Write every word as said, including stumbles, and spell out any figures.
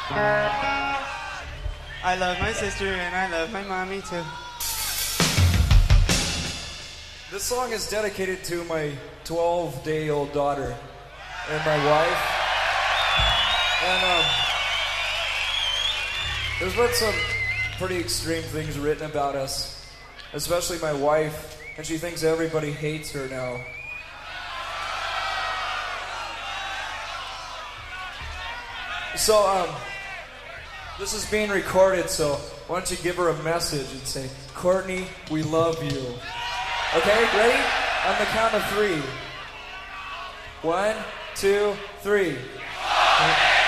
I love my sister and I love my mommy too. This song is dedicated to my twelve-day-old daughter and my wife. And um, there's been some pretty extreme things written about us, especially my wife, and she thinks everybody hates her now. So, um, this is being recorded, so why don't you give her a message and say, Courtney, we love you. Okay, ready? On the count of three. One, two, three.